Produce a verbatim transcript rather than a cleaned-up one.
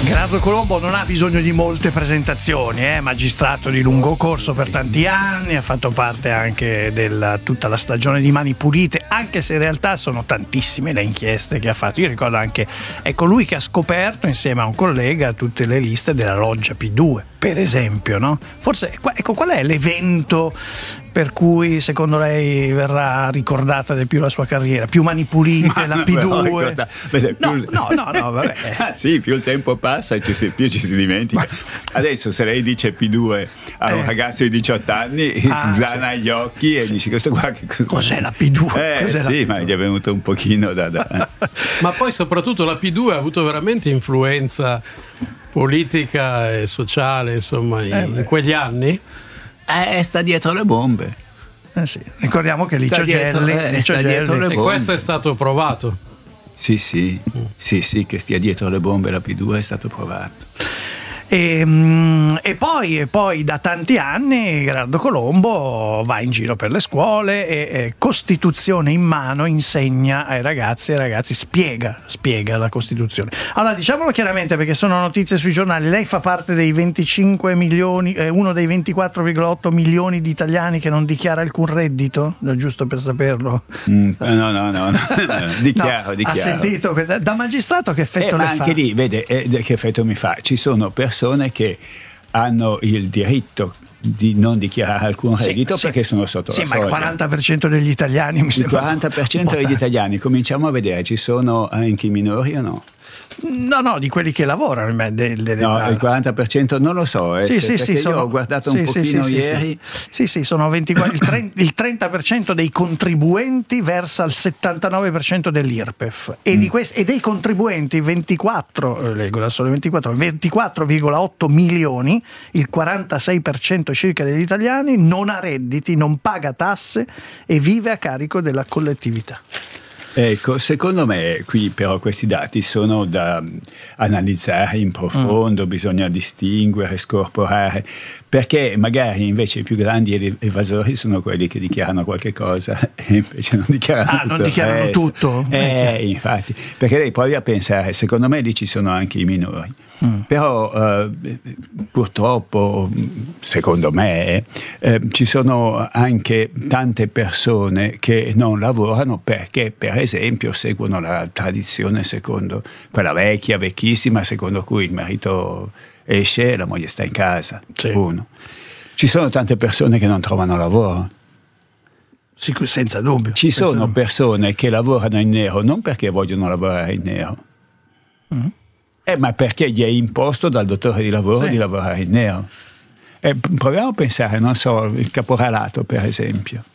Gerardo Colombo non ha bisogno di molte presentazioni, è eh? magistrato di lungo corso per tanti anni, ha fatto parte anche di tutta la stagione di Mani Pulite, anche se in realtà sono tantissime le inchieste che ha fatto. Io ricordo anche, è colui che ha scoperto insieme a un collega tutte le liste della loggia P due, per esempio, no? Forse, ecco, qual è l'evento per cui secondo lei verrà ricordata di più la sua carriera? Più Mani Pulite, la P due? Vede, no, più... no, no, no, vabbè. Ah, sì, più il tempo passa e ci si, più ci si dimentica. Adesso se lei dice P due a un eh. ragazzo di diciotto anni, ah, zana sì. gli occhi e sì. dici questo qua che cos'è? Cos'è la P due? Eh, Cos'è sì, la P due? Ma gli è venuto un pochino da... da eh. Ma poi soprattutto la P due ha avuto veramente influenza politica e sociale, insomma, in, eh in quegli anni. Eh, sta dietro le bombe. Eh sì. Ricordiamo che Licio Gelli, eh, Licio Gelli. E questo è stato provato. Sì, sì, mm. sì, sì, che stia dietro le bombe la P due è stato provato. E, e, poi, e poi da tanti anni Gerardo Colombo va in giro per le scuole e, e Costituzione in mano insegna ai ragazzi e ai ragazzi, spiega, spiega la Costituzione. Allora, diciamolo chiaramente perché sono notizie sui giornali, lei fa parte dei venticinque milioni, eh, uno dei ventiquattro virgola otto milioni di italiani che non dichiara alcun reddito, giusto per saperlo. Mm, no, no, no, no. dichiaro, no, dichiaro. Ha sentito, da magistrato che effetto eh, le ma fa? anche lì, vede, eh, che effetto mi fa? Ci sono persone che hanno il diritto di non dichiarare alcun reddito sì, perché sì. sono sotto sì, la soglia. soglia. Ma il quaranta per cento degli italiani mi il sembra. Il quaranta per cento degli italiani, cominciamo a vedere, ci sono anche i minori o no? No, no, di quelli che lavorano. De, de, de no, il quaranta per cento non lo so. Eh, sì, sì, sì, io sono, ho guardato sì, un sì, pochino sì, ieri. Sì, sì, sì sono ventiquattro, il, trenta, il trenta per cento dei contribuenti versa il settantanove per cento dell'I R P E F e, mm. di questi, e dei contribuenti ventiquattro, leggo da solo ventiquattro, ventiquattro virgola otto milioni, il quarantasei per cento circa degli italiani non ha redditi, non paga tasse e vive a carico della collettività. Ecco, secondo me qui però questi dati sono da analizzare in profondo, mm. bisogna distinguere, scorporare, perché magari invece i più grandi evasori sono quelli che dichiarano qualche cosa e invece non dichiarano ah, tutto. non dichiarano eh, tutto? Eh, infatti, perché lei provi a pensare, secondo me lì ci sono anche i minori. Mm. Però eh, purtroppo, secondo me, eh, ci sono anche tante persone che non lavorano perché, per esempio, seguono la tradizione secondo quella vecchia, vecchissima, secondo cui il marito esce e la moglie sta in casa. Sì. Uno. Ci sono tante persone che non trovano lavoro. Sì, senza dubbio. Ci senza sono dubbio. persone che lavorano in nero non perché vogliono lavorare in nero. Mm. Eh, ma perché gli è imposto dal datore di lavoro sì. di lavorare in nero. Eh, proviamo a pensare, non so, il caporalato per esempio.